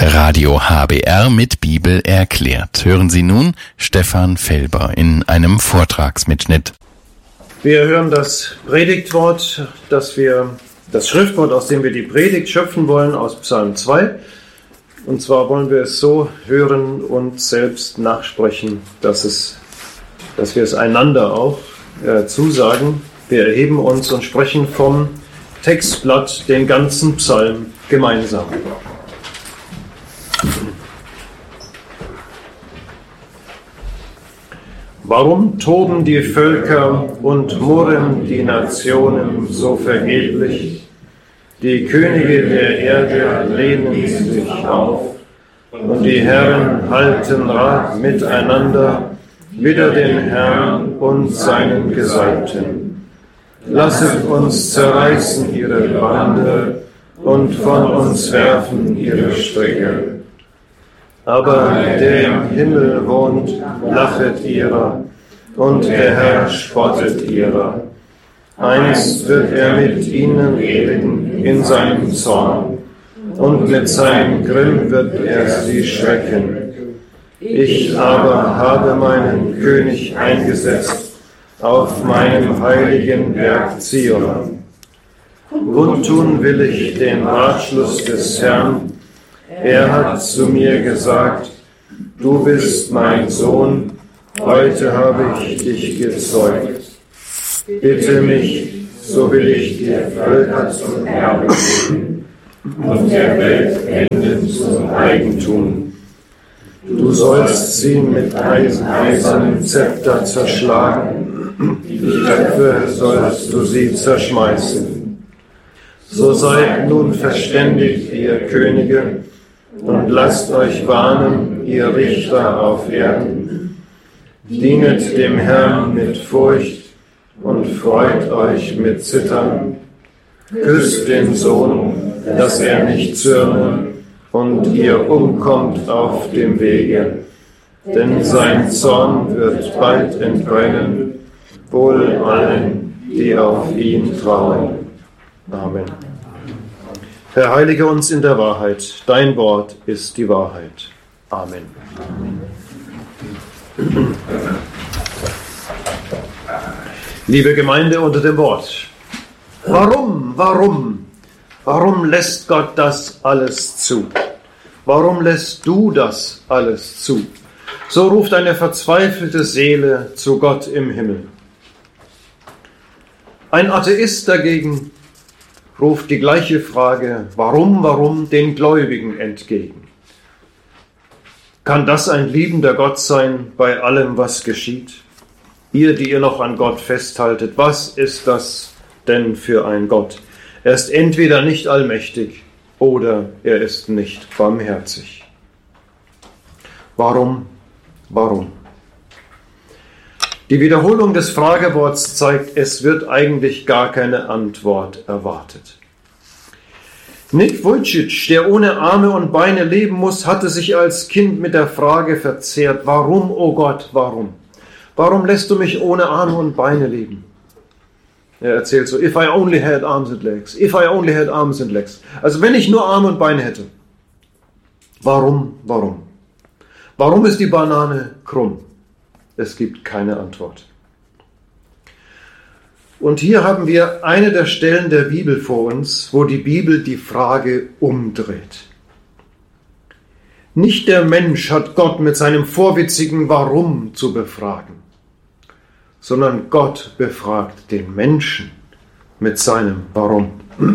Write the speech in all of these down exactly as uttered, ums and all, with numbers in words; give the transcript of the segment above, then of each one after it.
Radio H B R mit Bibel erklärt. Hören Sie nun Stefan Felber in einem Vortragsmitschnitt. Wir hören das Predigtwort, das wir, das Schriftwort, aus dem wir die Predigt schöpfen wollen, aus Psalm zwei. Und zwar wollen wir es so hören und selbst nachsprechen, dass es, dass wir es einander auch äh, zusagen. Wir erheben uns und sprechen vom Textblatt den ganzen Psalm gemeinsam. Warum toben die Völker und murren die Nationen so vergeblich? Die Könige der Erde lehnen sich auf und die Herren halten Rat miteinander wider den Herrn und seinen Gesalbten. Lasset uns zerreißen ihre Bande und von uns werfen ihre Stricke. Aber der im Himmel wohnt, lachet ihrer, und der Herr spottet ihrer. Einst wird er mit ihnen reden in seinem Zorn, und mit seinem Grimm wird er sie schrecken. Ich aber habe meinen König eingesetzt auf meinem heiligen Berg Zion. Kundtun will ich den Ratschluss des Herrn. Er hat zu mir gesagt, du bist mein Sohn, heute habe ich dich gezeugt. Bitte mich, so will ich dir Völker zum Erbe geben und der Welt Ende zum Eigentum. Du sollst sie mit eisernem Zepter zerschlagen, die Köpfe sollst du sie zerschmeißen. So seid nun verständigt, ihr Könige, und lasst euch warnen, ihr Richter auf Erden. Dienet dem Herrn mit Furcht und freut euch mit Zittern. Küsst den Sohn, dass er nicht zürne und ihr umkommt auf dem Wege. Denn sein Zorn wird bald entbrennen, wohl allen, die auf ihn trauen. Amen. Herr, heilige uns in der Wahrheit. Dein Wort ist die Wahrheit. Amen. Liebe Gemeinde unter dem Wort. Warum, warum, warum lässt Gott das alles zu? Warum lässt du das alles zu? So ruft eine verzweifelte Seele zu Gott im Himmel. Ein Atheist dagegen ruft die gleiche Frage, warum, warum, den Gläubigen entgegen. Kann das ein liebender Gott sein bei allem, was geschieht? Ihr, die ihr noch an Gott festhaltet, was ist das denn für ein Gott? Er ist entweder nicht allmächtig oder er ist nicht barmherzig. Warum, warum? Die Wiederholung des Frageworts zeigt, es wird eigentlich gar keine Antwort erwartet. Nick Vujicic, der ohne Arme und Beine leben muss, hatte sich als Kind mit der Frage verzehrt, warum, oh Gott, warum? Warum lässt du mich ohne Arme und Beine leben? Er erzählt so, if I only had arms and legs, if I only had arms and legs. Also wenn ich nur Arme und Beine hätte. Warum, warum? Warum ist die Banane krumm? Es gibt keine Antwort. Und hier haben wir eine der Stellen der Bibel vor uns, wo die Bibel die Frage umdreht. Nicht der Mensch hat Gott mit seinem vorwitzigen Warum zu befragen, sondern Gott befragt den Menschen mit seinem Warum.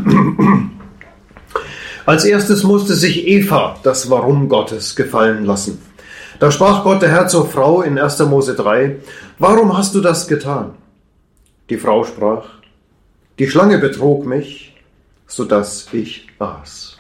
Als erstes musste sich Eva das Warum Gottes gefallen lassen. Da sprach Gott der Herr zur Frau in erster Mose drei, warum hast du das getan? Die Frau sprach, die Schlange betrog mich, sodass ich aß.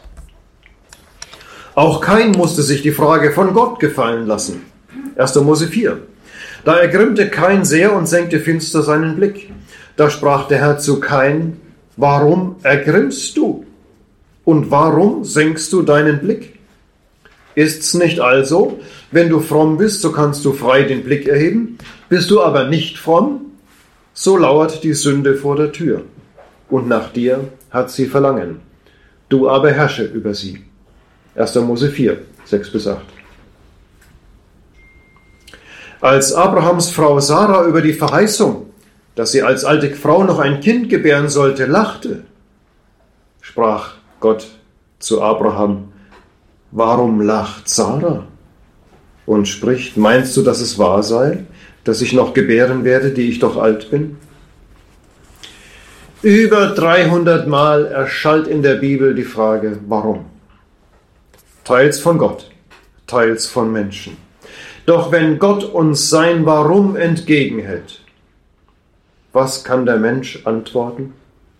Auch Kain musste sich die Frage von Gott gefallen lassen. erster Mose vier. Da ergrimmte Kain sehr und senkte finster seinen Blick. Da sprach der Herr zu Kain, warum ergrimmst du? Und warum senkst du deinen Blick? Ist's nicht also, wenn du fromm bist, so kannst du frei den Blick erheben. Bist du aber nicht fromm, so lauert die Sünde vor der Tür. Und nach dir hat sie Verlangen. Du aber herrsche über sie. erster Mose vier, sechs bis acht. Als Abrahams Frau Sarah über die Verheißung, dass sie als alte Frau noch ein Kind gebären sollte, lachte, sprach Gott zu Abraham: Warum lacht Sarah? Und spricht: Meinst du, dass es wahr sei, dass ich noch gebären werde, die ich doch alt bin? Über dreihundert Mal erschallt in der Bibel die Frage, warum? Teils von Gott, teils von Menschen. Doch wenn Gott uns sein Warum entgegenhält, was kann der Mensch antworten?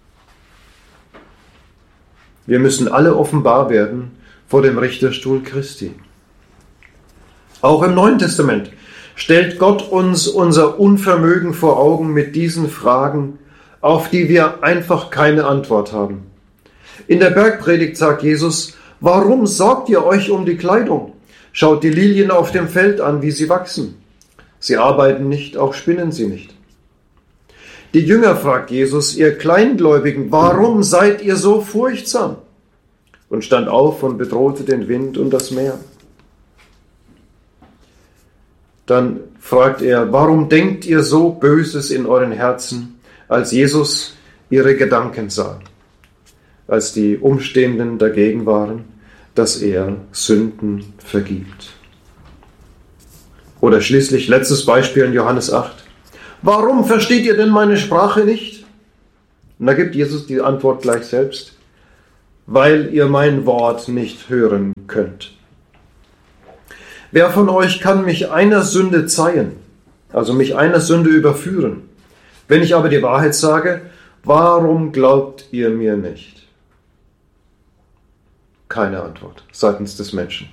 Wir müssen alle offenbar werden vor dem Richterstuhl Christi. Auch im Neuen Testament stellt Gott uns unser Unvermögen vor Augen mit diesen Fragen, auf die wir einfach keine Antwort haben. In der Bergpredigt sagt Jesus: Warum sorgt ihr euch um die Kleidung? Schaut die Lilien auf dem Feld an, wie sie wachsen. Sie arbeiten nicht, auch spinnen sie nicht. Die Jünger fragt Jesus: Ihr Kleingläubigen, warum seid ihr so furchtsam? Und stand auf und bedrohte den Wind und das Meer. Dann fragt er: Warum denkt ihr so Böses in euren Herzen, als Jesus ihre Gedanken sah, als die Umstehenden dagegen waren, dass er Sünden vergibt? Oder schließlich letztes Beispiel in Johannes acht. Warum versteht ihr denn meine Sprache nicht? Und da gibt Jesus die Antwort gleich selbst: Weil ihr mein Wort nicht hören könnt. Wer von euch kann mich einer Sünde zeihen, also mich einer Sünde überführen? Wenn ich aber die Wahrheit sage, warum glaubt ihr mir nicht? Keine Antwort seitens des Menschen.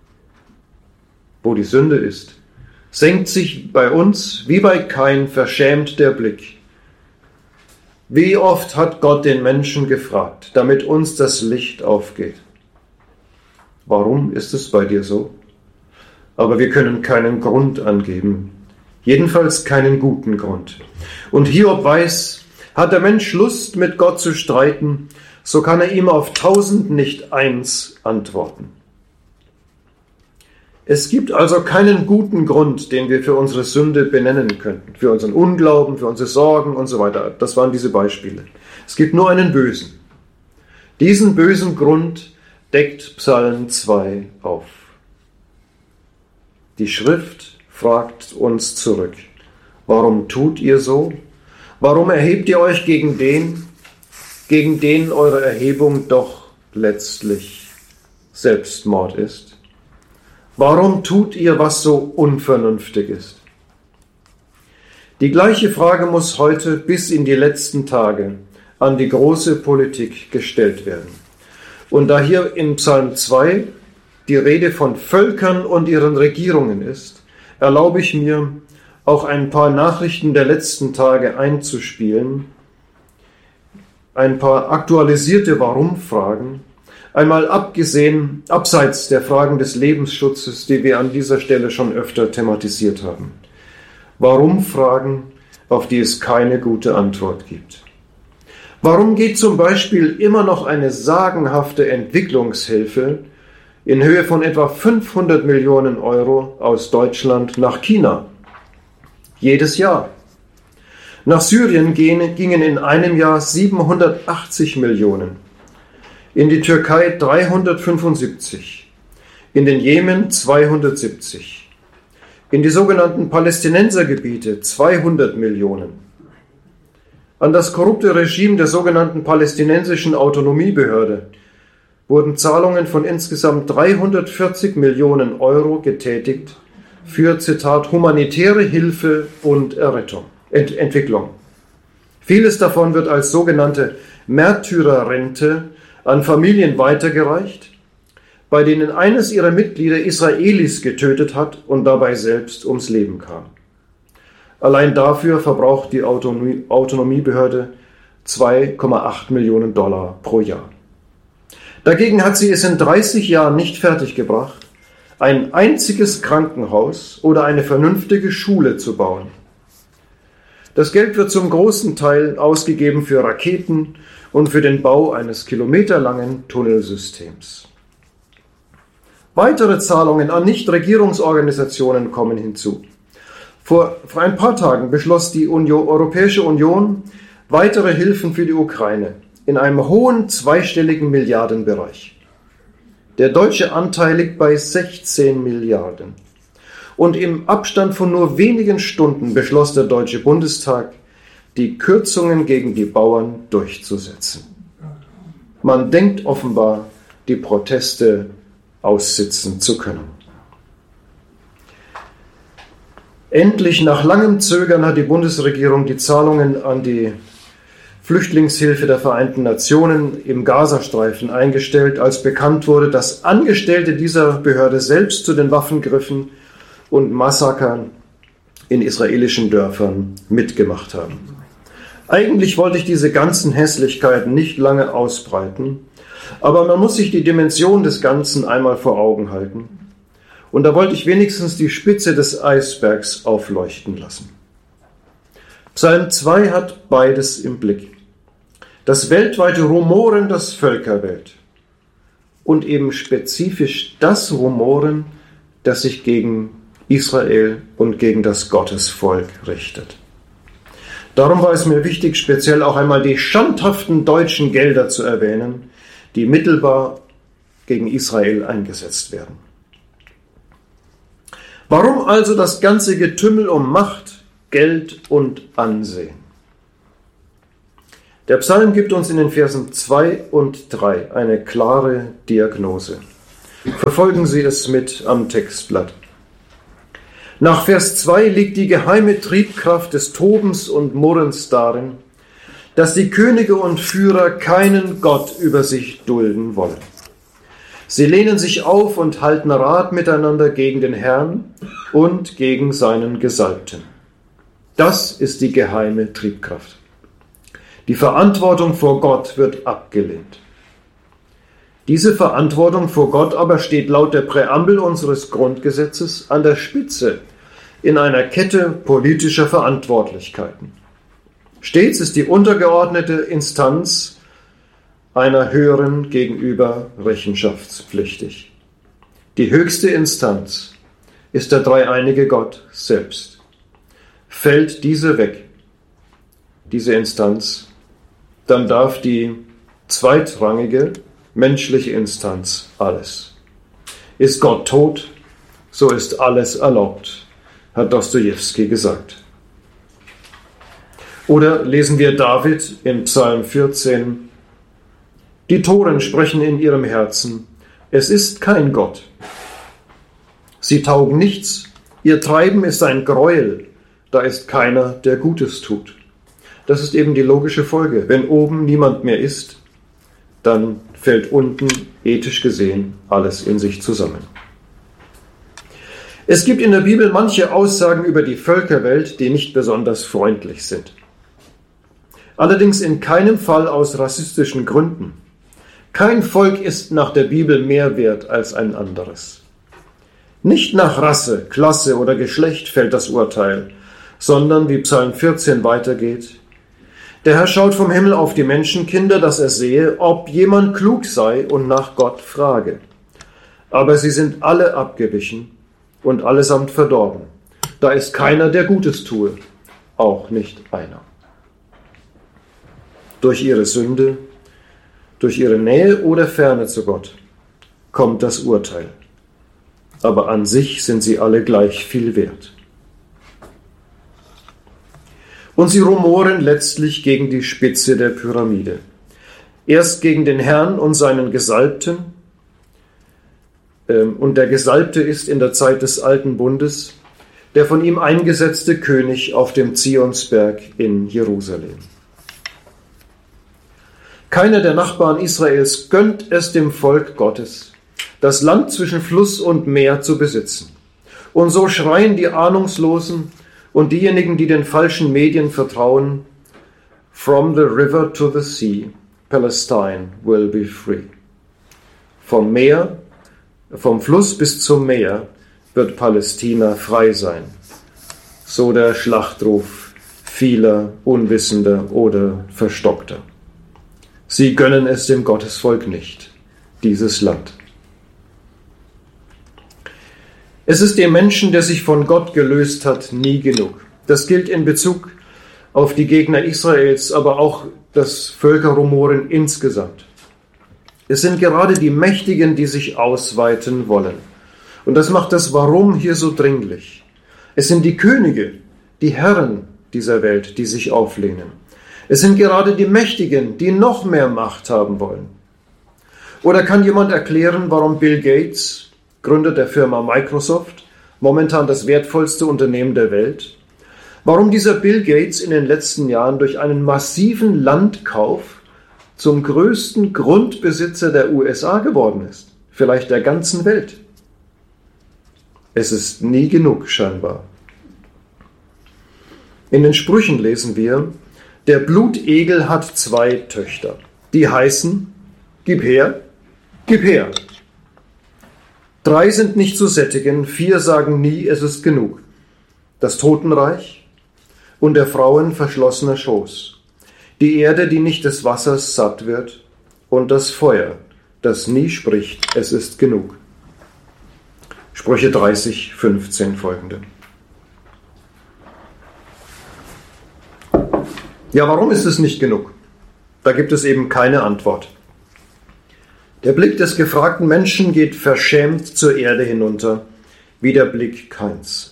Wo die Sünde ist, senkt sich bei uns wie bei Kain verschämt der Blick. Wie oft hat Gott den Menschen gefragt, damit uns das Licht aufgeht? Warum ist es bei dir so? Aber wir können keinen Grund angeben, jedenfalls keinen guten Grund. Und Hiob weiß, hat der Mensch Lust, mit Gott zu streiten, so kann er ihm auf tausend nicht eins antworten. Es gibt also keinen guten Grund, den wir für unsere Sünde benennen könnten, für unseren Unglauben, für unsere Sorgen und so weiter. Das waren diese Beispiele. Es gibt nur einen bösen. Diesen bösen Grund deckt Psalm zwei auf. Die Schrift fragt uns zurück: Warum tut ihr so? Warum erhebt ihr euch gegen den, gegen den eure Erhebung doch letztlich Selbstmord ist? Warum tut ihr, was so unvernünftig ist? Die gleiche Frage muss heute bis in die letzten Tage an die große Politik gestellt werden. Und da hier in Psalm zwei die Rede von Völkern und ihren Regierungen ist, erlaube ich mir, auch ein paar Nachrichten der letzten Tage einzuspielen, ein paar aktualisierte Warum-Fragen, einmal abgesehen, abseits der Fragen des Lebensschutzes, die wir an dieser Stelle schon öfter thematisiert haben. Warum-Fragen, auf die es keine gute Antwort gibt. Warum geht zum Beispiel immer noch eine sagenhafte Entwicklungshilfe in Höhe von etwa fünfhundert Millionen Euro aus Deutschland nach China? Jedes Jahr. Nach Syrien gingen in einem Jahr siebenhundertachtzig Millionen, in die Türkei dreihundertfünfundsiebzig, in den Jemen zweihundertsiebzig, in die sogenannten Palästinensergebiete zweihundert Millionen, an das korrupte Regime der sogenannten palästinensischen Autonomiebehörde wurden Zahlungen von insgesamt dreihundertvierzig Millionen Euro getätigt für, Zitat, humanitäre Hilfe und Errettung, Ent- Entwicklung. Vieles davon wird als sogenannte Märtyrerrente an Familien weitergereicht, bei denen eines ihrer Mitglieder Israelis getötet hat und dabei selbst ums Leben kam. Allein dafür verbraucht die Autonomie- Autonomiebehörde zwei Komma acht Millionen Dollar pro Jahr. Dagegen hat sie es in dreißig Jahren nicht fertiggebracht, ein einziges Krankenhaus oder eine vernünftige Schule zu bauen. Das Geld wird zum großen Teil ausgegeben für Raketen und für den Bau eines kilometerlangen Tunnelsystems. Weitere Zahlungen an Nichtregierungsorganisationen kommen hinzu. Vor, vor ein paar Tagen beschloss die Union, Europäische Union weitere Hilfen für die Ukraine in einem hohen zweistelligen Milliardenbereich. Der deutsche Anteil liegt bei sechzehn Milliarden. Und im Abstand von nur wenigen Stunden beschloss der Deutsche Bundestag, die Kürzungen gegen die Bauern durchzusetzen. Man denkt offenbar, die Proteste aussitzen zu können. Endlich, nach langem Zögern, hat die Bundesregierung die Zahlungen an die Flüchtlingshilfe der Vereinten Nationen im Gazastreifen eingestellt, als bekannt wurde, dass Angestellte dieser Behörde selbst zu den Waffen griffen und Massakern in israelischen Dörfern mitgemacht haben. Eigentlich wollte ich diese ganzen Hässlichkeiten nicht lange ausbreiten, aber man muss sich die Dimension des Ganzen einmal vor Augen halten. Und da wollte ich wenigstens die Spitze des Eisbergs aufleuchten lassen. Psalm zwei hat beides im Blick. Das weltweite Rumoren der Völkerwelt und eben spezifisch das Rumoren, das sich gegen Israel und gegen das Gottesvolk richtet. Darum war es mir wichtig, speziell auch einmal die schandhaften deutschen Gelder zu erwähnen, die mittelbar gegen Israel eingesetzt werden. Warum also das ganze Getümmel um Macht, Geld und Ansehen? Der Psalm gibt uns in den Versen zwei und drei eine klare Diagnose. Verfolgen Sie es mit am Textblatt. Nach Vers zwei liegt die geheime Triebkraft des Tobens und Murrens darin, dass die Könige und Führer keinen Gott über sich dulden wollen. Sie lehnen sich auf und halten Rat miteinander gegen den Herrn und gegen seinen Gesalbten. Das ist die geheime Triebkraft. Die Verantwortung vor Gott wird abgelehnt. Diese Verantwortung vor Gott aber steht laut der Präambel unseres Grundgesetzes an der Spitze in einer Kette politischer Verantwortlichkeiten. Stets ist die untergeordnete Instanz einer höheren gegenüber rechenschaftspflichtig. Die höchste Instanz ist der dreieinige Gott selbst. Fällt diese weg, diese Instanz, dann darf die zweitrangige menschliche Instanz alles. Ist Gott tot, so ist alles erlaubt, hat Dostojewski gesagt. Oder lesen wir David in Psalm vierzehn, die Toren sprechen in ihrem Herzen, es ist kein Gott. Sie taugen nichts, ihr Treiben ist ein Gräuel, da ist keiner, der Gutes tut. Das ist eben die logische Folge. Wenn oben niemand mehr ist, dann fällt unten, ethisch gesehen, alles in sich zusammen. Es gibt in der Bibel manche Aussagen über die Völkerwelt, die nicht besonders freundlich sind. Allerdings in keinem Fall aus rassistischen Gründen. Kein Volk ist nach der Bibel mehr wert als ein anderes. Nicht nach Rasse, Klasse oder Geschlecht fällt das Urteil, sondern, wie Psalm vierzehn weitergeht, der Herr schaut vom Himmel auf die Menschenkinder, dass er sehe, ob jemand klug sei und nach Gott frage. Aber sie sind alle abgewichen und allesamt verdorben. Da ist keiner, der Gutes tue, auch nicht einer. Durch ihre Sünde, durch ihre Nähe oder Ferne zu Gott kommt das Urteil. Aber an sich sind sie alle gleich viel wert. Und sie rumoren letztlich gegen die Spitze der Pyramide. Erst gegen den Herrn und seinen Gesalbten. Und der Gesalbte ist in der Zeit des Alten Bundes der von ihm eingesetzte König auf dem Zionsberg in Jerusalem. Keiner der Nachbarn Israels gönnt es dem Volk Gottes, das Land zwischen Fluss und Meer zu besitzen. Und so schreien die Ahnungslosen und diejenigen, die den falschen Medien vertrauen, From the river to the sea, Palestine will be free. Vom Meer, vom Fluss bis zum Meer wird Palästina frei sein. So der Schlachtruf vieler Unwissender oder Verstockter. Sie gönnen es dem Gottesvolk nicht, dieses Land. Es ist dem Menschen, der sich von Gott gelöst hat, nie genug. Das gilt in Bezug auf die Gegner Israels, aber auch das Völkerrumoren insgesamt. Es sind gerade die Mächtigen, die sich ausweiten wollen. Und das macht das Warum hier so dringlich. Es sind die Könige, die Herren dieser Welt, die sich auflehnen. Es sind gerade die Mächtigen, die noch mehr Macht haben wollen. Oder kann jemand erklären, warum Bill Gates, Gründer der Firma Microsoft, momentan das wertvollste Unternehmen der Welt, warum dieser Bill Gates in den letzten Jahren durch einen massiven Landkauf zum größten Grundbesitzer der U S A geworden ist, vielleicht der ganzen Welt? Es ist nie genug, scheinbar. In den Sprüchen lesen wir, der Blutegel hat zwei Töchter, die heißen, gib her, gib her. Drei sind nicht zu sättigen, vier sagen nie, es ist genug. Das Totenreich und der Frauen verschlossener Schoß. Die Erde, die nicht des Wassers satt wird, und das Feuer, das nie spricht, es ist genug. Sprüche dreißig, fünfzehn folgende. Ja, warum ist es nicht genug? Da gibt es eben keine Antwort. Der Blick des gefragten Menschen geht verschämt zur Erde hinunter, wie der Blick Kains.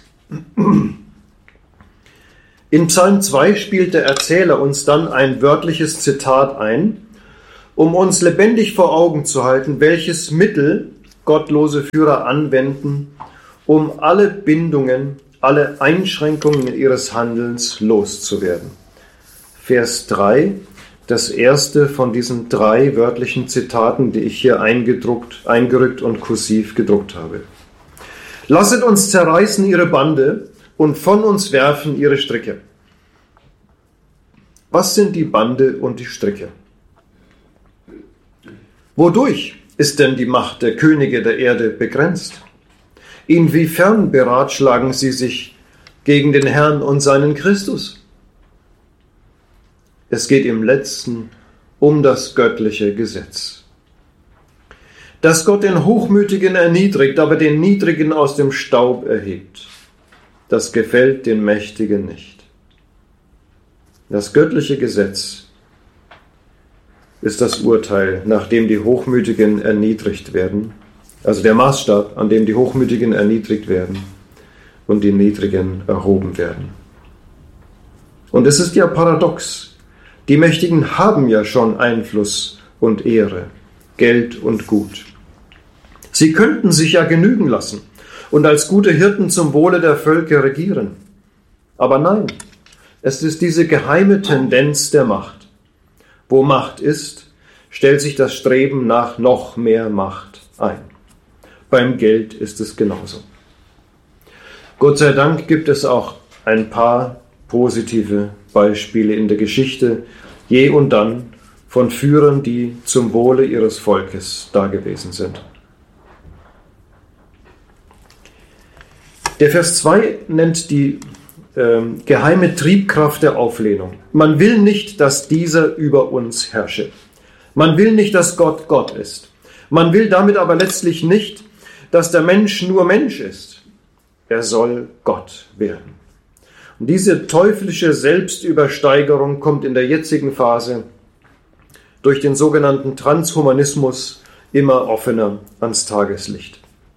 In Psalm zwei spielt der Erzähler uns dann ein wörtliches Zitat ein, um uns lebendig vor Augen zu halten, welches Mittel gottlose Führer anwenden, um alle Bindungen, alle Einschränkungen ihres Handelns loszuwerden. Vers drei, das erste von diesen drei wörtlichen Zitaten, die ich hier eingedruckt, eingerückt und kursiv gedruckt habe. Lasset uns zerreißen ihre Bande und von uns werfen ihre Stricke. Was sind die Bande und die Stricke? Wodurch ist denn die Macht der Könige der Erde begrenzt? Inwiefern beratschlagen sie sich gegen den Herrn und seinen Christus? Es geht im Letzten um das göttliche Gesetz. Dass Gott den Hochmütigen erniedrigt, aber den Niedrigen aus dem Staub erhebt, das gefällt den Mächtigen nicht. Das göttliche Gesetz ist das Urteil, nach dem die Hochmütigen erniedrigt werden, also der Maßstab, an dem die Hochmütigen erniedrigt werden und die Niedrigen erhoben werden. Und es ist ja paradox. Die Mächtigen haben ja schon Einfluss und Ehre, Geld und Gut. Sie könnten sich ja genügen lassen und als gute Hirten zum Wohle der Völker regieren. Aber nein, es ist diese geheime Tendenz der Macht. Wo Macht ist, stellt sich das Streben nach noch mehr Macht ein. Beim Geld ist es genauso. Gott sei Dank gibt es auch ein paar positive Beispiele in der Geschichte, je und dann von Führern, die zum Wohle ihres Volkes dagewesen sind. Der Vers zwei nennt die äh, geheime Triebkraft der Auflehnung. Man will nicht, dass dieser über uns herrsche. Man will nicht, dass Gott Gott ist. Man will damit aber letztlich nicht, dass der Mensch nur Mensch ist. Er soll Gott werden. Und diese teuflische Selbstübersteigerung kommt in der jetzigen Phase durch den sogenannten Transhumanismus immer offener ans Tageslicht.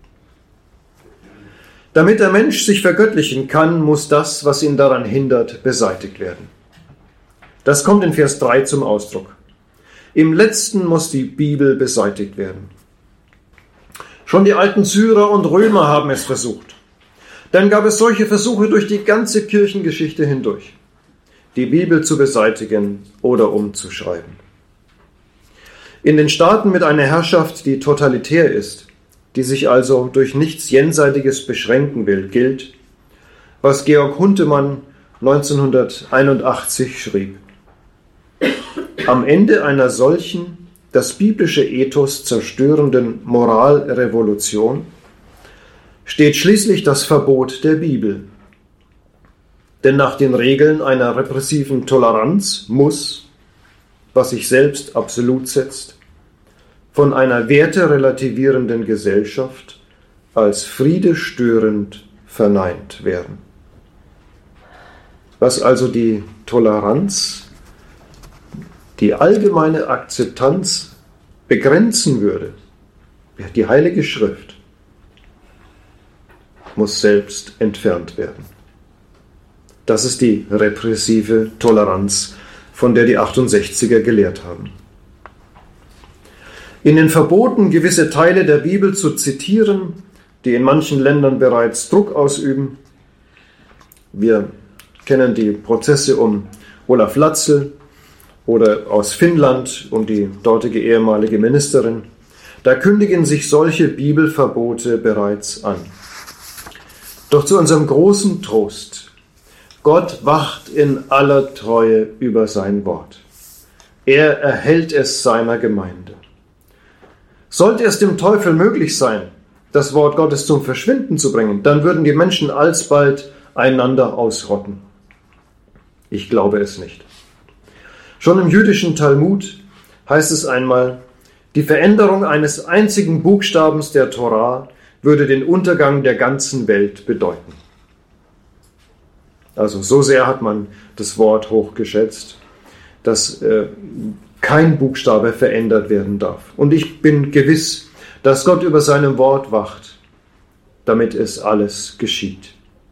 Damit der Mensch sich vergöttlichen kann, muss das, was ihn daran hindert, beseitigt werden. Das kommt in Vers drei zum Ausdruck. Im Letzten muss die Bibel beseitigt werden. Schon die alten Syrer und Römer haben es versucht. Dann gab es solche Versuche durch die ganze Kirchengeschichte hindurch, die Bibel zu beseitigen oder umzuschreiben. In den Staaten mit einer Herrschaft, die totalitär ist, die sich also durch nichts Jenseitiges beschränken will, gilt, was Georg Huntemann neunzehnhunderteinundachtzig schrieb. Am Ende einer solchen, das biblische Ethos zerstörenden Moralrevolution steht schließlich das Verbot der Bibel. Denn nach den Regeln einer repressiven Toleranz muss, was sich selbst absolut setzt, von einer werterelativierenden Gesellschaft als friedestörend verneint werden. Was also die Toleranz, die allgemeine Akzeptanz begrenzen würde, die Heilige Schrift, muss selbst entfernt werden. Das ist die repressive Toleranz, von der die achtundsechziger gelehrt haben. In den Verboten, gewisse Teile der Bibel zu zitieren, die in manchen Ländern bereits Druck ausüben. Wir kennen die Prozesse um Olaf Latzel oder aus Finnland um die dortige ehemalige Ministerin. Da kündigen sich solche Bibelverbote bereits an. Doch zu unserem großen Trost: Gott wacht in aller Treue über sein Wort. Er erhält es seiner Gemeinde. Sollte es dem Teufel möglich sein, das Wort Gottes zum Verschwinden zu bringen, dann würden die Menschen alsbald einander ausrotten. Ich glaube es nicht. Schon im jüdischen Talmud heißt es einmal, die Veränderung eines einzigen Buchstabens der Torah würde den Untergang der ganzen Welt bedeuten. Also so sehr hat man das Wort hochgeschätzt, dass äh, kein Buchstabe verändert werden darf. Und ich bin gewiss, dass Gott über seinem Wort wacht, damit es alles geschieht.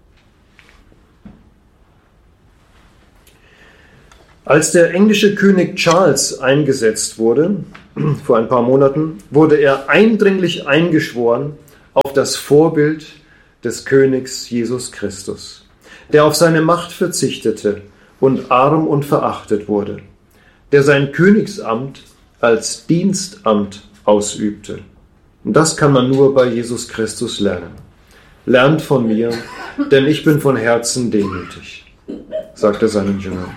Als der englische König Charles eingesetzt wurde, vor ein paar Monaten, wurde er eindringlich eingeschworen auf das Vorbild des Königs Jesus Christus, der auf seine Macht verzichtete und arm und verachtet wurde, der sein Königsamt als Dienstamt ausübte. Und das kann man nur bei Jesus Christus lernen. Lernt von mir, denn ich bin von Herzen demütig, sagt er seinen Jüngern.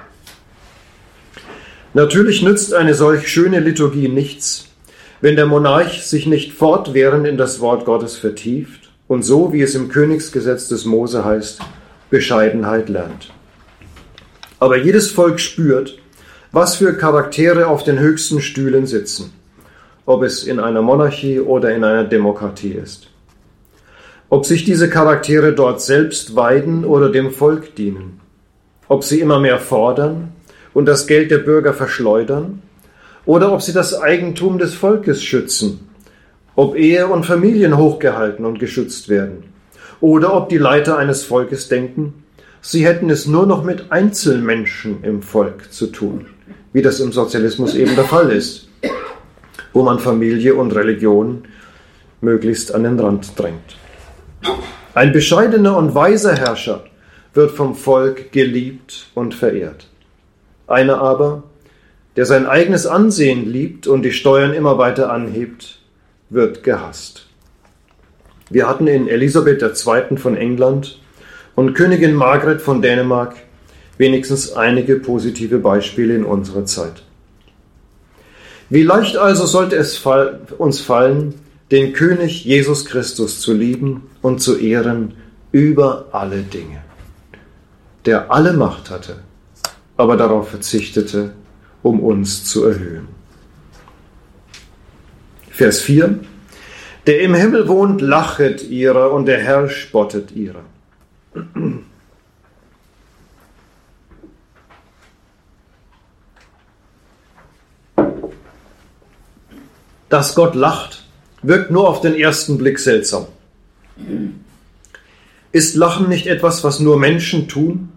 Natürlich nützt eine solch schöne Liturgie nichts, wenn der Monarch sich nicht fortwährend in das Wort Gottes vertieft und so, wie es im Königsgesetz des Mose heißt, Bescheidenheit lernt. Aber jedes Volk spürt, was für Charaktere auf den höchsten Stühlen sitzen, ob es in einer Monarchie oder in einer Demokratie ist. Ob sich diese Charaktere dort selbst weiden oder dem Volk dienen, ob sie immer mehr fordern und das Geld der Bürger verschleudern, oder ob sie das Eigentum des Volkes schützen, ob Ehe und Familien hochgehalten und geschützt werden, oder ob die Leiter eines Volkes denken, sie hätten es nur noch mit Einzelmenschen im Volk zu tun, wie das im Sozialismus eben der Fall ist, wo man Familie und Religion möglichst an den Rand drängt. Ein bescheidener und weiser Herrscher wird vom Volk geliebt und verehrt. Einer aber, der sein eigenes Ansehen liebt und die Steuern immer weiter anhebt, wird gehasst. Wir hatten in Elisabeth der Zweiten von England und Königin Margret von Dänemark wenigstens einige positive Beispiele in unserer Zeit. Wie leicht also sollte es uns fallen, den König Jesus Christus zu lieben und zu ehren über alle Dinge, der alle Macht hatte, aber darauf verzichtete, um uns zu erhöhen. Vers vier. Der im Himmel wohnt, lachet ihrer, und der Herr spottet ihrer. Dass Gott lacht, wirkt nur auf den ersten Blick seltsam. Ist Lachen nicht etwas, was nur Menschen tun?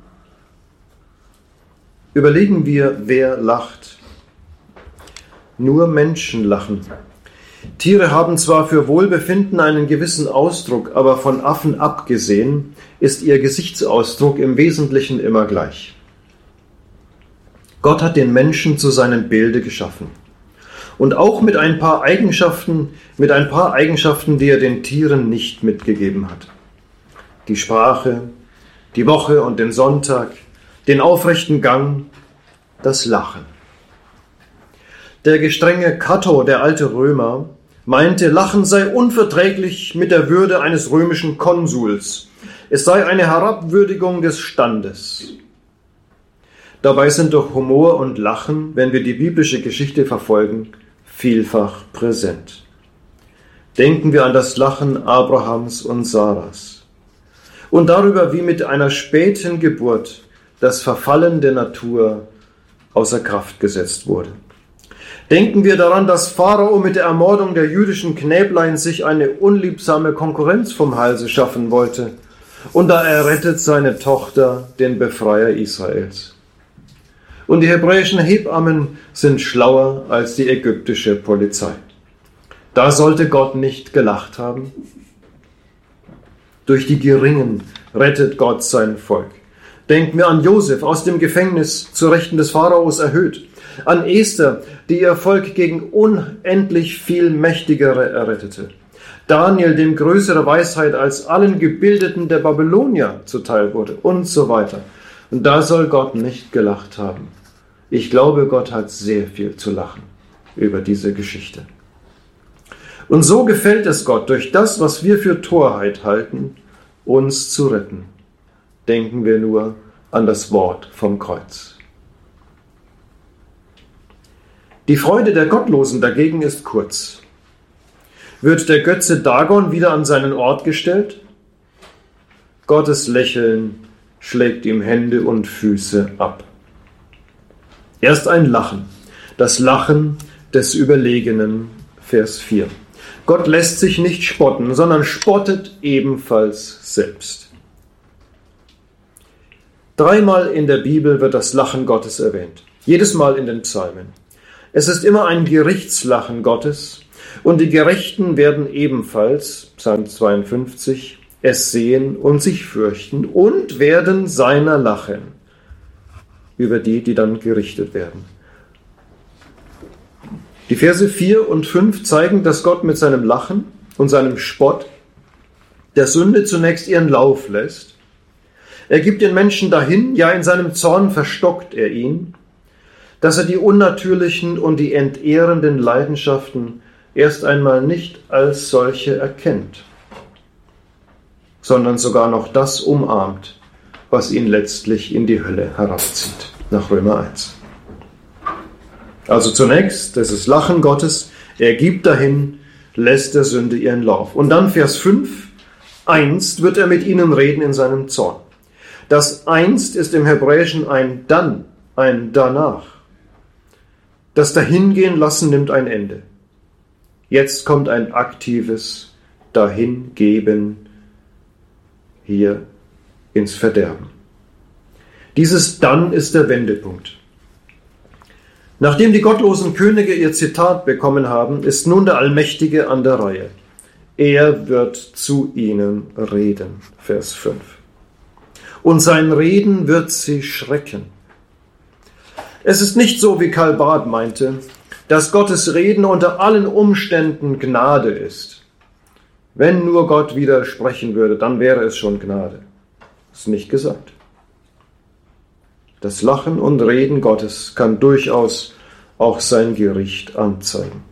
Überlegen wir, wer lacht. Nur Menschen lachen. Tiere haben zwar für Wohlbefinden einen gewissen Ausdruck, aber von Affen abgesehen ist ihr Gesichtsausdruck im Wesentlichen immer gleich. Gott hat den Menschen zu seinem Bilde geschaffen. Und auch mit ein paar Eigenschaften, mit ein paar Eigenschaften, die er den Tieren nicht mitgegeben hat. Die Sprache, die Woche und den Sonntag, den aufrechten Gang, das Lachen. Der gestrenge Cato, der alte Römer, meinte, Lachen sei unverträglich mit der Würde eines römischen Konsuls. Es sei eine Herabwürdigung des Standes. Dabei sind doch Humor und Lachen, wenn wir die biblische Geschichte verfolgen, vielfach präsent. Denken wir an das Lachen Abrahams und Saras und darüber, wie mit einer späten Geburt das Verfallen der Natur außer Kraft gesetzt wurde. Denken wir daran, dass Pharao mit der Ermordung der jüdischen Knäblein sich eine unliebsame Konkurrenz vom Halse schaffen wollte, und da errettet seine Tochter den Befreier Israels. Und die hebräischen Hebammen sind schlauer als die ägyptische Polizei. Da sollte Gott nicht gelacht haben. Durch die Geringen rettet Gott sein Volk. Denken wir an Josef, aus dem Gefängnis zu Rechten des Pharaos erhöht. An Esther, die ihr Volk gegen unendlich viel Mächtigere errettete. Daniel, dem größere Weisheit als allen Gebildeten der Babylonier zuteil wurde und so weiter. Und da soll Gott nicht gelacht haben. Ich glaube, Gott hat sehr viel zu lachen über diese Geschichte. Und so gefällt es Gott, durch das, was wir für Torheit halten, uns zu retten. Denken wir nur an das Wort vom Kreuz. Die Freude der Gottlosen dagegen ist kurz. Wird der Götze Dagon wieder an seinen Ort gestellt? Gottes Lächeln schlägt ihm Hände und Füße ab. Erst ein Lachen, das Lachen des Überlegenen, Vers vier. Gott lässt sich nicht spotten, sondern spottet ebenfalls selbst. Dreimal in der Bibel wird das Lachen Gottes erwähnt, jedes Mal in den Psalmen. Es ist immer ein Gerichtslachen Gottes und die Gerechten werden ebenfalls, Psalm zweiundfünfzig, es sehen und sich fürchten und werden seiner lachen, über die, die dann gerichtet werden. Die Verse vier und fünf zeigen, dass Gott mit seinem Lachen und seinem Spott der Sünde zunächst ihren Lauf lässt. Er gibt den Menschen dahin, ja in seinem Zorn verstockt er ihn, dass er die unnatürlichen und die entehrenden Leidenschaften erst einmal nicht als solche erkennt, sondern sogar noch das umarmt, was ihn letztlich in die Hölle herabzieht, nach Römer eins. Also zunächst, das ist Lachen Gottes, er gibt dahin, lässt der Sünde ihren Lauf. Und dann Vers fünf, einst wird er mit ihnen reden in seinem Zorn. Das einst ist im Hebräischen ein dann, ein danach. Das Dahingehen lassen nimmt ein Ende. Jetzt kommt ein aktives Dahingeben hier ins Verderben. Dieses Dann ist der Wendepunkt. Nachdem die gottlosen Könige ihr Zitat bekommen haben, ist nun der Allmächtige an der Reihe. Er wird zu ihnen reden, Vers fünf. Und sein Reden wird sie schrecken. Es ist nicht so, wie Karl Barth meinte, dass Gottes Reden unter allen Umständen Gnade ist. Wenn nur Gott widersprechen würde, dann wäre es schon Gnade. Das ist nicht gesagt. Das Lachen und Reden Gottes kann durchaus auch sein Gericht anzeigen.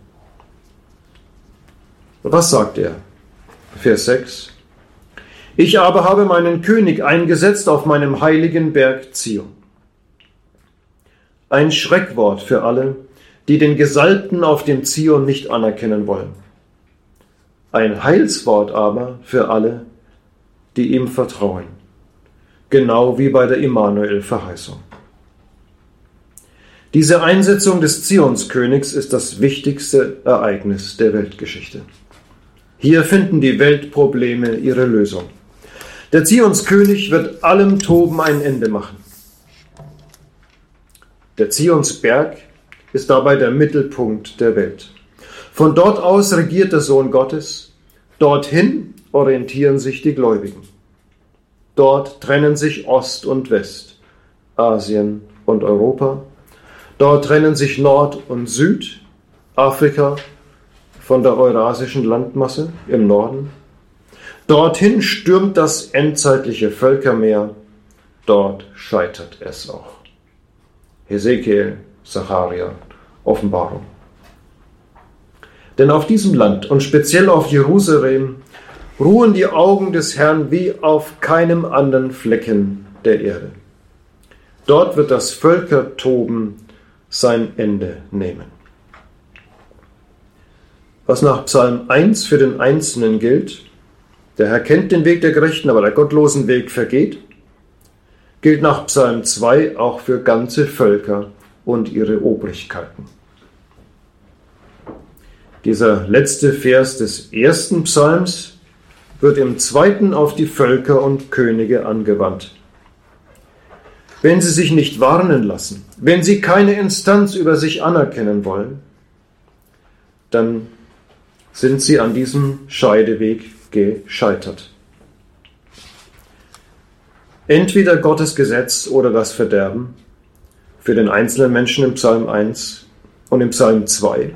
Was sagt er? Vers sechs. Ich aber habe meinen König eingesetzt auf meinem heiligen Berg Zion. Ein Schreckwort für alle, die den Gesalbten auf dem Zion nicht anerkennen wollen. Ein Heilswort aber für alle, die ihm vertrauen. Genau wie bei der Immanuel-Verheißung. Diese Einsetzung des Zionskönigs ist das wichtigste Ereignis der Weltgeschichte. Hier finden die Weltprobleme ihre Lösung. Der Zionskönig wird allem Toben ein Ende machen. Der Zionsberg ist dabei der Mittelpunkt der Welt. Von dort aus regiert der Sohn Gottes, dorthin orientieren sich die Gläubigen. Dort trennen sich Ost und West, Asien und Europa. Dort trennen sich Nord und Süd, Afrika von der eurasischen Landmasse im Norden. Dorthin stürmt das endzeitliche Völkermeer, dort scheitert es auch. Hesekiel, Sacharja, Offenbarung. Denn auf diesem Land und speziell auf Jerusalem ruhen die Augen des Herrn wie auf keinem anderen Flecken der Erde. Dort wird das Völkertoben sein Ende nehmen. Was nach Psalm eins für den Einzelnen gilt, der Herr kennt den Weg der Gerechten, aber der gottlosen Weg vergeht, gilt nach Psalm zwei auch für ganze Völker und ihre Obrigkeiten. Dieser letzte Vers des ersten Psalms wird im zweiten auf die Völker und Könige angewandt. Wenn sie sich nicht warnen lassen, wenn sie keine Instanz über sich anerkennen wollen, dann sind sie an diesem Scheideweg gescheitert. Entweder Gottes Gesetz oder das Verderben für den einzelnen Menschen im Psalm eins und im Psalm zwei.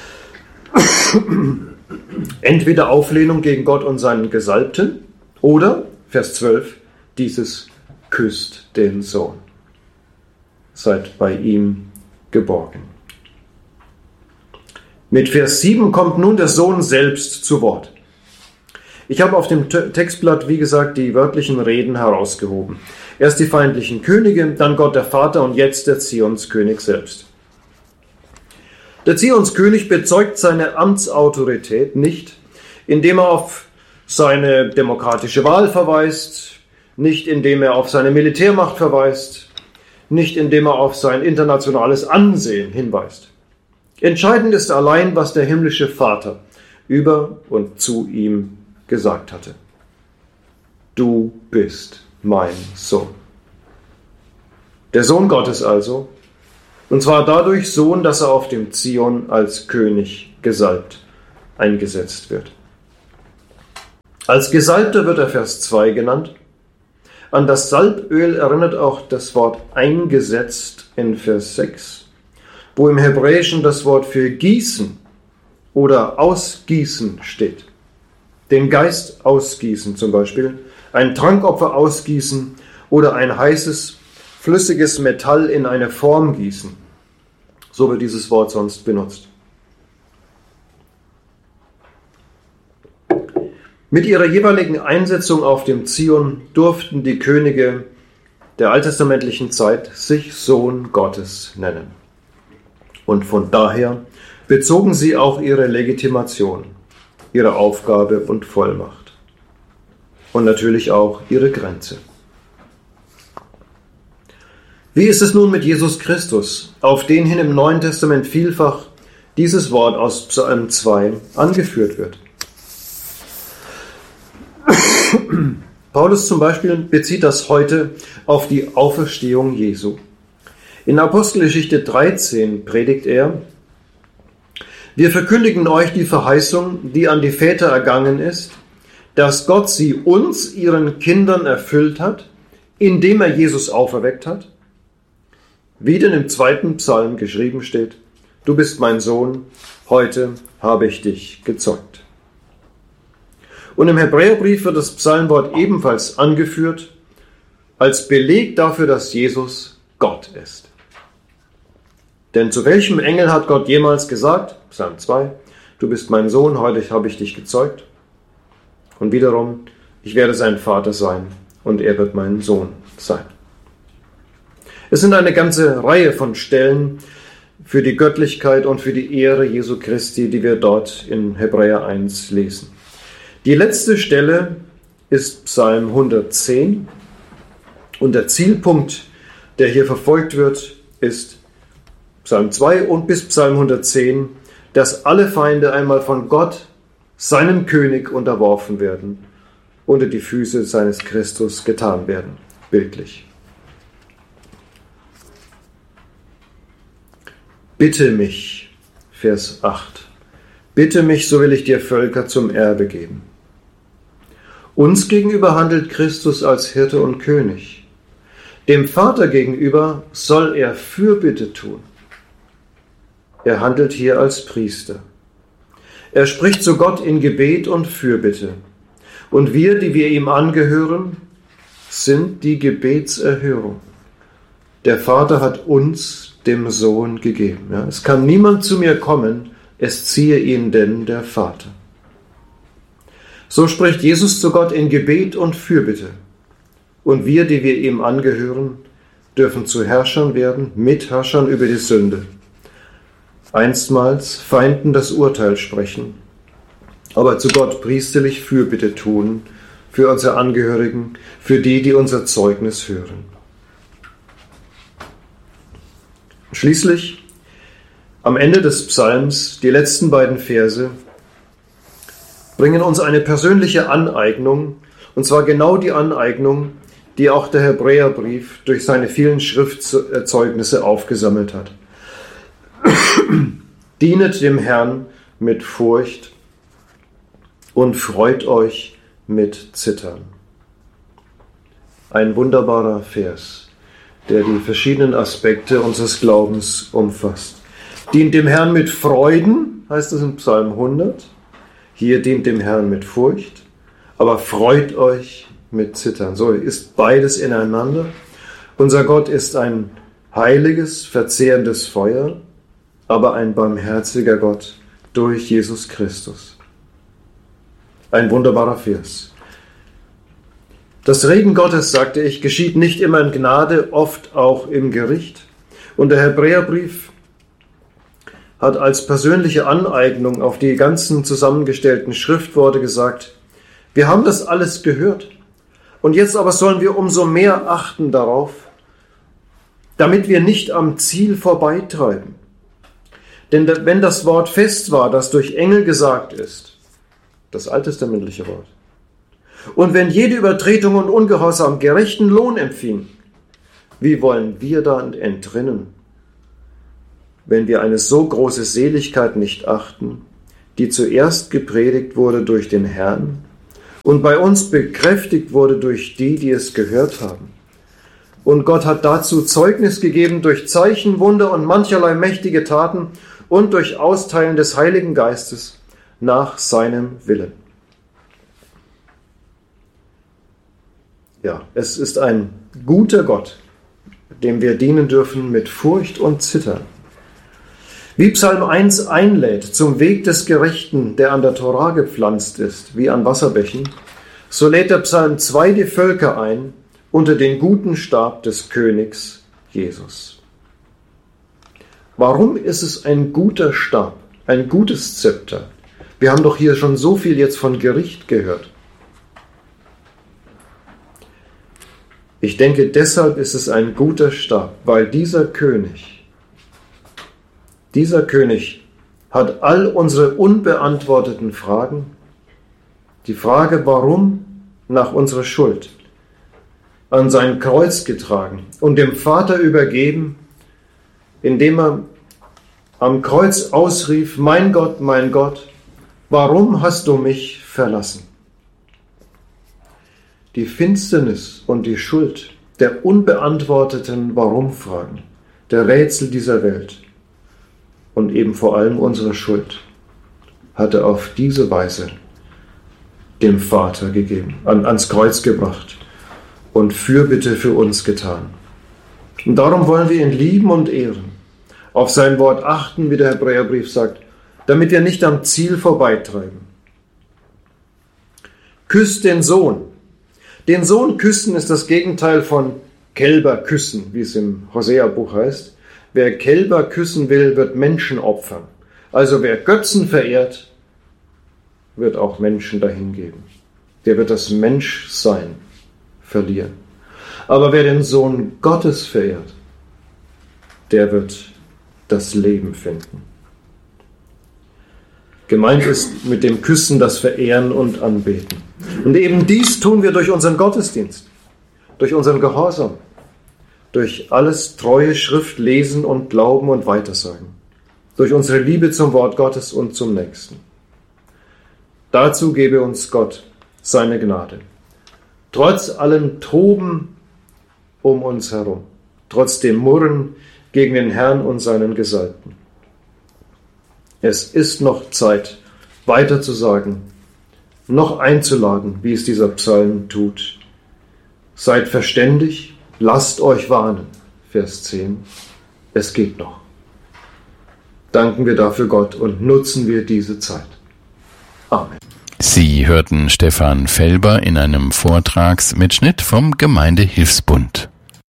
Entweder Auflehnung gegen Gott und seinen Gesalbten oder, Vers zwölf, dieses küsst den Sohn. Seid bei ihm geborgen. Mit Vers sieben kommt nun der Sohn selbst zu Wort. Ich habe auf dem Textblatt, wie gesagt, die wörtlichen Reden herausgehoben. Erst die feindlichen Könige, dann Gott der Vater und jetzt der Zionskönig selbst. Der Zionskönig bezeugt seine Amtsautorität nicht, indem er auf seine demokratische Wahl verweist, nicht indem er auf seine Militärmacht verweist, nicht indem er auf sein internationales Ansehen hinweist. Entscheidend ist allein, was der himmlische Vater über und zu ihm gesagt hatte. Du bist mein Sohn. Der Sohn Gottes also, und zwar dadurch Sohn, dass er auf dem Zion als König gesalbt eingesetzt wird. Als Gesalbter wird er Vers zwei genannt. An das Salböl erinnert auch das Wort eingesetzt in Vers sechs, wo im Hebräischen das Wort für gießen oder ausgießen steht. Den Geist ausgießen zum Beispiel, ein Trankopfer ausgießen oder ein heißes, flüssiges Metall in eine Form gießen. So wird dieses Wort sonst benutzt. Mit ihrer jeweiligen Einsetzung auf dem Zion durften die Könige der alttestamentlichen Zeit sich Sohn Gottes nennen. Und von daher bezogen sie auch ihre Legitimation, ihre Aufgabe und Vollmacht. Und natürlich auch ihre Grenze. Wie ist es nun mit Jesus Christus, auf den hin im Neuen Testament vielfach dieses Wort aus Psalm zwei angeführt wird? Paulus zum Beispiel bezieht das heute auf die Auferstehung Jesu. In Apostelgeschichte dreizehn predigt er: Wir verkündigen euch die Verheißung, die an die Väter ergangen ist, dass Gott sie uns, ihren Kindern, erfüllt hat, indem er Jesus auferweckt hat. Wie denn im zweiten Psalm geschrieben steht: Du bist mein Sohn, heute habe ich dich gezeugt. Und im Hebräerbrief wird das Psalmwort ebenfalls angeführt als Beleg dafür, dass Jesus Gott ist. Denn zu welchem Engel hat Gott jemals gesagt, Psalm zwei, du bist mein Sohn, heute habe ich dich gezeugt? Und wiederum, ich werde sein Vater sein und er wird mein Sohn sein. Es sind eine ganze Reihe von Stellen für die Göttlichkeit und für die Ehre Jesu Christi, die wir dort in Hebräer eins lesen. Die letzte Stelle ist Psalm hundertzehn und der Zielpunkt, der hier verfolgt wird, ist Psalm zwei und bis Psalm hundertzehn, dass alle Feinde einmal von Gott, seinem König, unterworfen werden, unter die Füße seines Christus getan werden, bildlich. Bitte mich, Vers acht, bitte mich, so will ich dir Völker zum Erbe geben. Uns gegenüber handelt Christus als Hirte und König. Dem Vater gegenüber soll er Fürbitte tun. Er handelt hier als Priester. Er spricht zu Gott in Gebet und Fürbitte. Und wir, die wir ihm angehören, sind die Gebetserhörung. Der Vater hat uns dem Sohn gegeben. Ja, es kann niemand zu mir kommen, es ziehe ihn denn der Vater. So spricht Jesus zu Gott in Gebet und Fürbitte. Und wir, die wir ihm angehören, dürfen zu Herrschern werden, Mitherrschern über die Sünde. einstmals Feinden das Urteil sprechen, aber zu Gott priesterlich Fürbitte tun für unsere Angehörigen, für die, die unser Zeugnis hören. Schließlich am Ende des Psalms, die letzten beiden Verse, bringen uns eine persönliche Aneignung, und zwar genau die Aneignung, die auch der Hebräerbrief durch seine vielen Schriftzeugnisse aufgesammelt hat. Dienet dem Herrn mit Furcht und freut euch mit Zittern. Ein wunderbarer Vers, der die verschiedenen Aspekte unseres Glaubens umfasst. Dient dem Herrn mit Freuden, heißt es in Psalm hundert. Hier dient dem Herrn mit Furcht, aber freut euch mit Zittern. So ist beides ineinander. Unser Gott ist ein heiliges, verzehrendes Feuer, aber ein barmherziger Gott durch Jesus Christus. Ein wunderbarer Vers. Das Reden Gottes, sagte ich, geschieht nicht immer in Gnade, oft auch im Gericht. Und der Hebräerbrief hat als persönliche Aneignung auf die ganzen zusammengestellten Schriftworte gesagt, wir haben das alles gehört und jetzt aber sollen wir umso mehr achten darauf, damit wir nicht am Ziel vorbeitreiben. Denn wenn das Wort fest war, das durch Engel gesagt ist, das alttestamentliche Wort, und wenn jede Übertretung und Ungehorsam gerechten Lohn empfing, wie wollen wir dann entrinnen, wenn wir eine so große Seligkeit nicht achten, die zuerst gepredigt wurde durch den Herrn und bei uns bekräftigt wurde durch die, die es gehört haben. Und Gott hat dazu Zeugnis gegeben durch Zeichen, Wunder und mancherlei mächtige Taten und durch Austeilen des Heiligen Geistes nach seinem Willen. Ja, es ist ein guter Gott, dem wir dienen dürfen mit Furcht und Zittern. Wie Psalm eins einlädt zum Weg des Gerechten, der an der Tora gepflanzt ist, wie an Wasserbächen, so lädt der Psalm zwei die Völker ein unter den guten Stab des Königs Jesus. Warum ist es ein guter Stab, ein gutes Zepter? Wir haben doch hier schon so viel jetzt von Gericht gehört. Ich denke, deshalb ist es ein guter Stab, weil dieser König Dieser König hat all unsere unbeantworteten Fragen, die Frage, warum, nach unserer Schuld, an sein Kreuz getragen und dem Vater übergeben, indem er am Kreuz ausrief, mein Gott, mein Gott, warum hast du mich verlassen? Die Finsternis und die Schuld der unbeantworteten Warum-Fragen, der Rätsel dieser Welt, und eben vor allem unsere Schuld, hat er auf diese Weise dem Vater gegeben, an, ans Kreuz gebracht und Fürbitte für uns getan. Und darum wollen wir ihn lieben und ehren, auf sein Wort achten, wie der Hebräerbrief sagt, damit wir nicht am Ziel vorbeitreiben. Küsst den Sohn. Den Sohn küssen ist das Gegenteil von Kälber küssen, wie es im Hosea-Buch heißt. Wer Kälber küssen will, wird Menschen opfern. Also wer Götzen verehrt, wird auch Menschen dahingeben. Der wird das Menschsein verlieren. Aber wer den Sohn Gottes verehrt, der wird das Leben finden. Gemeint ist mit dem Küssen das Verehren und Anbeten. Und eben dies tun wir durch unseren Gottesdienst, durch unseren Gehorsam, durch alles treue Schrift lesen und glauben und weitersagen, durch unsere Liebe zum Wort Gottes und zum Nächsten. Dazu gebe uns Gott seine Gnade. Trotz allem Toben um uns herum, trotz dem Murren gegen den Herrn und seinen Gesalbten. Es ist noch Zeit, weiter zu sagen, noch einzuladen, wie es dieser Psalm tut. Seid verständig, lasst euch warnen, Vers zehn. Es geht noch. Danken wir dafür Gott und nutzen wir diese Zeit. Amen. Sie hörten Stefan Felber in einem Vortragsmitschnitt vom Gemeindehilfsbund.